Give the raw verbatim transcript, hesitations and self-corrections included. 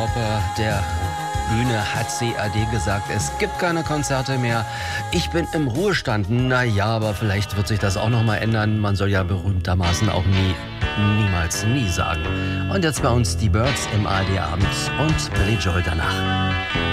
Oper der Bühne hat C A D gesagt, es gibt keine Konzerte mehr. Ich bin im Ruhestand. Naja, aber vielleicht wird sich das auch noch mal ändern. Man soll ja berühmtermaßen auch nie, niemals nie sagen. Und jetzt bei uns die Birds im A R D Abend und Billy Joel danach.